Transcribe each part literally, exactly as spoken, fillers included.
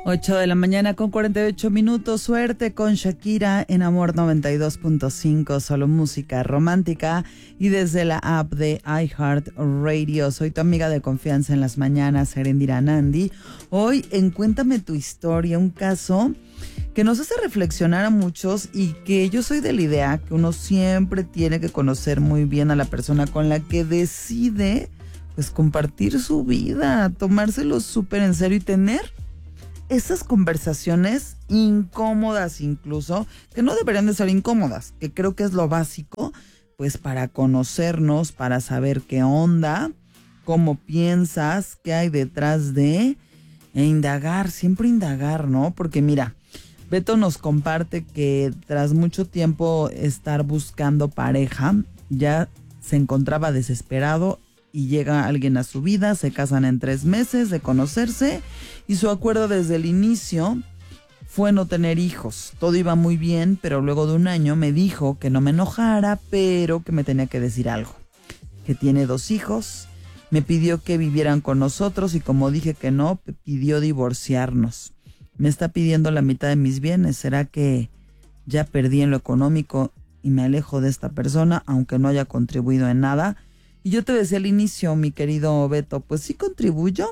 ocho de la mañana con cuarenta y ocho minutos. Suerte con Shakira en Amor noventa y dos punto cinco, solo música romántica. Y desde la app de iHeartRadio, soy tu amiga de confianza en las mañanas, Erendira Nandi. Hoy en Cuéntame tu historia, un caso que nos hace reflexionar a muchos y que yo soy de la idea que uno siempre tiene que conocer muy bien a la persona con la que decide pues compartir su vida, tomárselo súper en serio y tener esas conversaciones incómodas incluso, que no deberían de ser incómodas, que creo que es lo básico, pues para conocernos, para saber qué onda, cómo piensas, qué hay detrás de, e indagar, siempre indagar, ¿no? Porque mira, Beto nos comparte que tras mucho tiempo estar buscando pareja, ya se encontraba desesperado y llega alguien a su vida, se casan en tres meses de conocerse y su acuerdo desde el inicio fue no tener hijos. Todo iba muy bien, pero luego de un año me dijo que no me enojara, pero que me tenía que decir algo. Que tiene dos hijos, me pidió que vivieran con nosotros y como dije que no, pidió divorciarnos. Me está pidiendo la mitad de mis bienes. ¿Será que ya perdí en lo económico y me alejo de esta persona, aunque no haya contribuido en nada? Y yo te decía al inicio, mi querido Beto, pues sí contribuyo,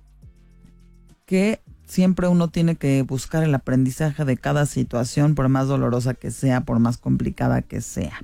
que siempre uno tiene que buscar el aprendizaje de cada situación, por más dolorosa que sea, por más complicada que sea.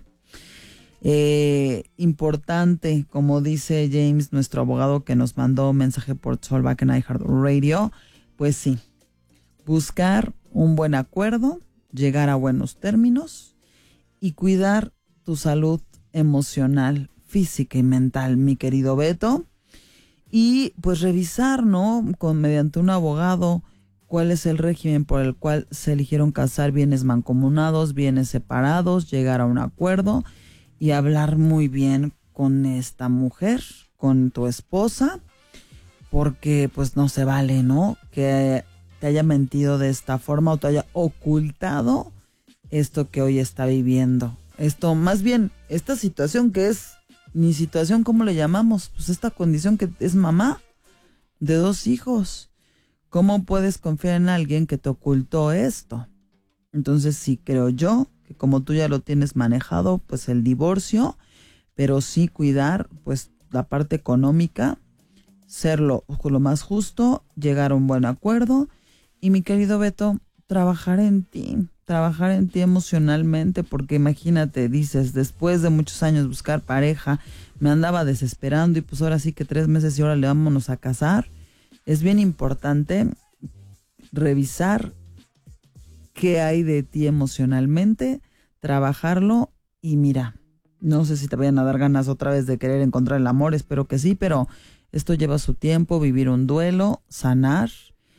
Eh, importante, como dice James, nuestro abogado que nos mandó un mensaje por Solback en iHeartRadio, pues sí, buscar un buen acuerdo, llegar a buenos términos y cuidar tu salud emocional, física y mental, mi querido Beto. Y pues revisar, ¿no? Con, mediante un abogado, cuál es el régimen por el cual se eligieron casar, bienes mancomunados, bienes separados, llegar a un acuerdo y hablar muy bien con esta mujer, con tu esposa, porque pues no se vale, ¿no? Que te haya mentido de esta forma o te haya ocultado esto que hoy está viviendo. Esto, más bien, esta situación que es ni situación, ¿cómo le llamamos? Pues esta condición que es mamá de dos hijos. ¿Cómo puedes confiar en alguien que te ocultó esto? Entonces sí creo yo que como tú ya lo tienes manejado, pues el divorcio, pero sí cuidar pues la parte económica, ser lo, lo más justo, llegar a un buen acuerdo y mi querido Beto, trabajar en ti. Trabajar en ti emocionalmente, porque imagínate, dices, después de muchos años buscar pareja, me andaba desesperando y pues ahora sí que tres meses y ahora le vámonos a casar. Es bien importante revisar qué hay de ti emocionalmente, trabajarlo y mira, no sé si te vayan a dar ganas otra vez de querer encontrar el amor, espero que sí, pero esto lleva su tiempo, vivir un duelo, sanar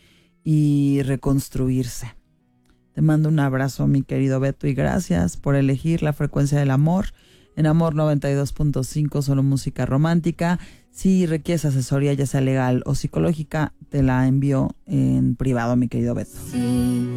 y reconstruirse. Te mando un abrazo, mi querido Beto, y gracias por elegir la frecuencia del amor. En Amor noventa y dos punto cinco, solo música romántica. Si requieres asesoría, ya sea legal o psicológica, te la envío en privado, mi querido Beto. Sí.